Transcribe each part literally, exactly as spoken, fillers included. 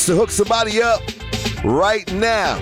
To hook somebody up right now.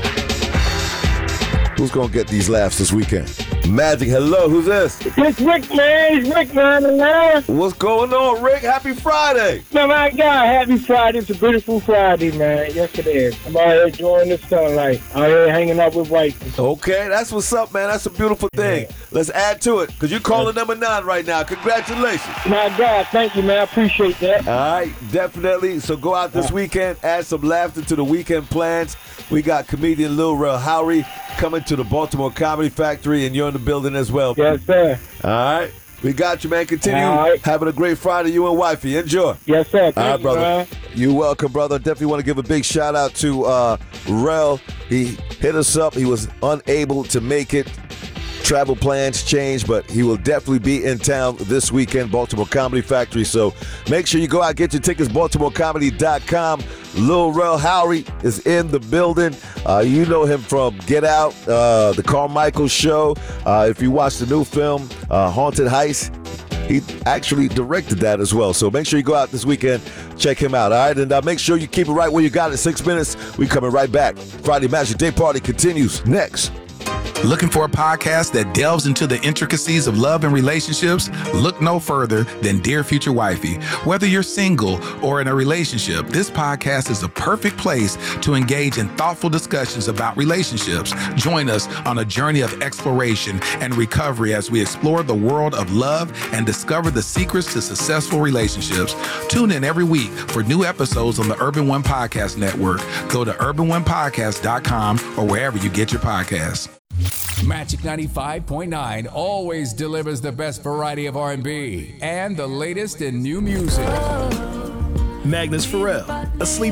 Who's gonna get these laughs this weekend? Magic, hello, who's this? It's Rick, man. It's Rick, man. man. What's going on, Rick? Happy Friday. Man, my God, happy Friday. It's a beautiful Friday, man. Yes, it is. I'm out here enjoying the sunlight. Out here hanging out with wifey. Okay, that's what's up, man. That's a beautiful thing. Yeah. Let's add to it, because you're calling number nine right now. Congratulations. My God, thank you, man. I appreciate that. All right, definitely. So go out this weekend, add some laughter to the weekend plans. We got comedian Lil Rel Howery coming to the Baltimore Comedy Factory, and you're in the building as well. Yes, sir. All right. We got you, man. Continue right. having a great Friday, you and wifey. Enjoy. Yes, sir. Thank All right, you, brother. Man. You're welcome, brother. Definitely want to give a big shout out to uh, Rel. He hit us up. He was unable to make it. Travel plans changed, but he will definitely be in town this weekend, Baltimore Comedy Factory. So make sure you go out, get your tickets, baltimore comedy dot com. Lil Rel Howery is in the building. Uh, you know him from Get Out, uh, The Carmichael Show. Uh, if you watch the new film, uh, Haunted Heist, he actually directed that as well. So make sure you go out this weekend, check him out, all right? And uh, make sure you keep it right where you got it. Six minutes, we coming right back. Friday Magic Day Party continues next. Looking for a podcast that delves into the intricacies of love and relationships? Look no further than Dear Future Wifey. Whether you're single or in a relationship, this podcast is a perfect place to engage in thoughtful discussions about relationships. Join us on a journey of exploration and recovery as we explore the world of love and discover the secrets to successful relationships. Tune in every week for new episodes on the Urban One Podcast Network. Go to urban one podcast dot com or wherever you get your podcasts. Magic ninety-five point nine always delivers the best variety of R and B and the latest in new music. Magnus Pharrell, Asleep